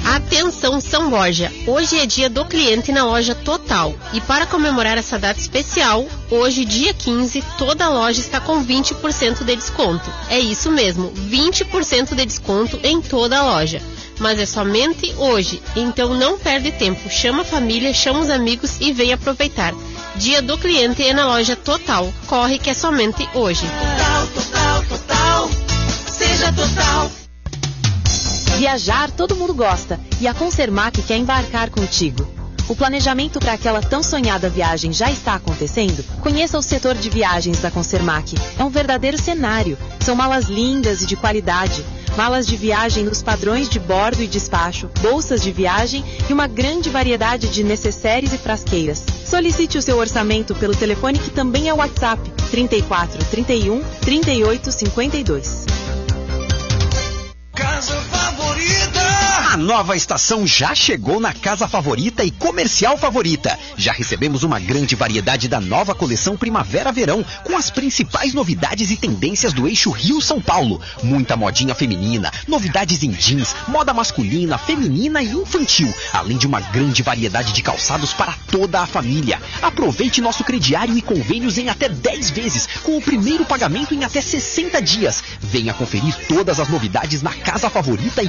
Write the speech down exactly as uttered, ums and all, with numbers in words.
Atenção São Borja, hoje é dia do cliente na loja Total e para comemorar essa data especial, hoje dia quinze, toda a loja está com vinte por cento de desconto. É isso mesmo, vinte por cento de desconto em toda a loja. Mas é somente hoje, então não perde tempo, chama a família, chama os amigos e vem aproveitar. Dia do cliente é na loja Total, corre que é somente hoje. Total, total, total, seja Total. Viajar todo mundo gosta e a Concermac quer embarcar contigo. O planejamento para aquela tão sonhada viagem já está acontecendo? Conheça o setor de viagens da Concermac. É um verdadeiro cenário. São malas lindas e de qualidade. Malas de viagem nos padrões de bordo e despacho, bolsas de viagem e uma grande variedade de necessários e frasqueiras. Solicite o seu orçamento pelo telefone que também é o WhatsApp trinta e quatro, trinta e um, trinta e oito, cinquenta e dois. Casa Favorita! A nova estação já chegou na Casa Favorita e Comercial Favorita. Já recebemos uma grande variedade da nova coleção Primavera-Verão, com as principais novidades e tendências do eixo Rio-São Paulo. Muita modinha feminina, novidades em jeans, moda masculina, feminina e infantil, além de uma grande variedade de calçados para toda a família. Aproveite nosso crediário e convênios em até dez vezes, com o primeiro pagamento em até sessenta dias. Venha conferir todas as novidades na Casa Favorita e